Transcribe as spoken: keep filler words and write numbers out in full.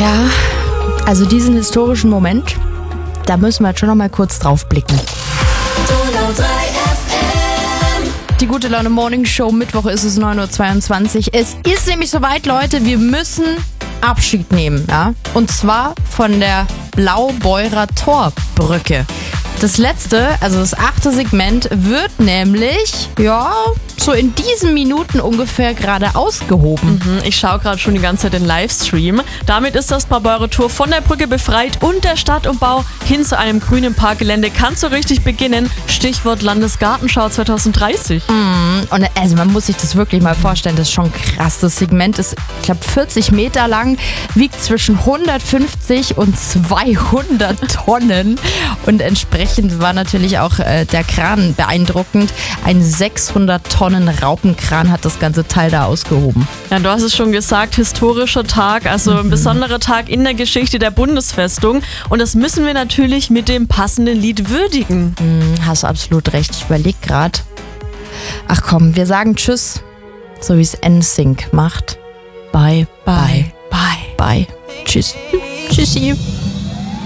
Ja, also diesen historischen Moment, da müssen wir jetzt schon noch mal kurz drauf blicken. Die Gute Laune Morning Show, Mittwoch ist es neun Uhr zweiundzwanzig. Es ist nämlich soweit, Leute, wir müssen Abschied nehmen, ja? Und zwar von der Blaubeurer Torbrücke. Das letzte, also das achte Segment, wird nämlich, ja, so in diesen Minuten ungefähr gerade ausgehoben. Mhm, ich schaue gerade schon die ganze Zeit den Livestream. Damit ist das Blaubeurer Tor von der Brücke befreit und der Stadtumbau hin zu einem grünen Parkgelände kann so richtig beginnen. Stichwort Landesgartenschau zwanzig dreißig. Mhm. Und also man muss sich das wirklich mal vorstellen, das ist schon krass. Das Segment ist, ich glaube, vierzig Meter lang, wiegt zwischen hundertfünfzig und zweihundert Tonnen und entsprechend war natürlich auch äh, der Kran beeindruckend. Ein sechshundert Tonnen Raupenkran hat das ganze Teil da ausgehoben. Ja, du hast es schon gesagt, historischer Tag, also ein besonderer Tag in der Geschichte der Bundesfestung. Und das müssen wir natürlich mit dem passenden Lied würdigen. Mhm, hast absolut recht, ich überlege gerade. Ach komm, wir sagen Tschüss, so wie es N Sync macht. Bye, bye, bye, bye. Tschüss. Tschüssi.